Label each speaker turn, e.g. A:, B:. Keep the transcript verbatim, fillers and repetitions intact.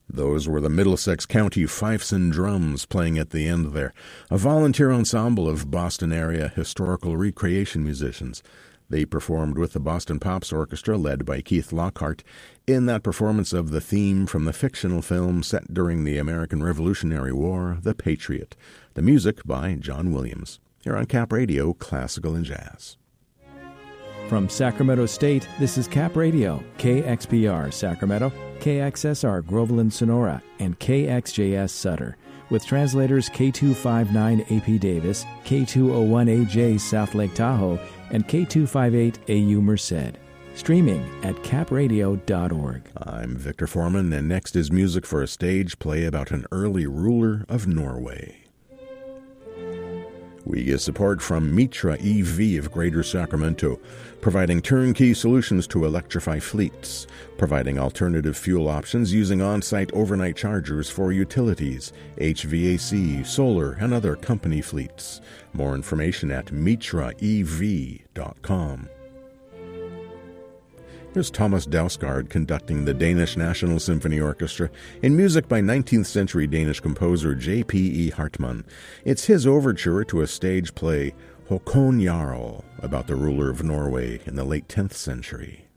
A: Those were the Middlesex County Fifes and Drums playing at the end there, a volunteer ensemble of Boston area historical recreation musicians. They performed with the Boston Pops Orchestra, led by Keith Lockhart, in that performance of the theme from the fictional film set during the American Revolutionary War, The Patriot. The music by John Williams. Here on Cap Radio, Classical and Jazz.
B: From Sacramento State, this is Cap Radio, K X P R Sacramento, K X S R Groveland Sonora, and K X J S Sutter, with translators K two fifty-nine A P Davis, K two oh one A J South Lake Tahoe, and K two fifty-eight A U Merced. Streaming at cap radio dot org.
A: I'm Victor Foreman, and next is music for a stage play about an early ruler of Norway. We get support from Mitra E V of Greater Sacramento, providing turnkey solutions to electrify fleets, providing alternative fuel options using on-site overnight chargers for utilities, H V A C, solar, and other company fleets. More information at mitra e v dot com. Here's Thomas Dausgaard conducting the Danish National Symphony Orchestra in music by nineteenth century Danish composer J P E Hartmann. It's his overture to a stage play, Håkon Jarl, about the ruler of Norway in the late tenth century.